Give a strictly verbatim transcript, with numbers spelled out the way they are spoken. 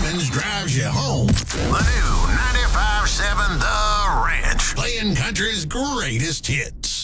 Evans drives you home. The new ninety-five point seven The Ranch. Playing country's greatest hits.